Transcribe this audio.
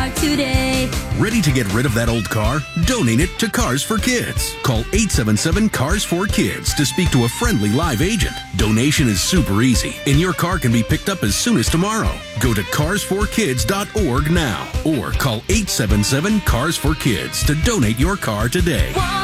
car today. Ready to get rid of that old car? Donate it to Cars for Kids. Call 877-CARS4KIDS to speak to a friendly live agent. Donation is super easy, and your car can be picked up as soon as tomorrow. Go to cars4kids.org now or call 877-CARS4KIDS to donate your car today.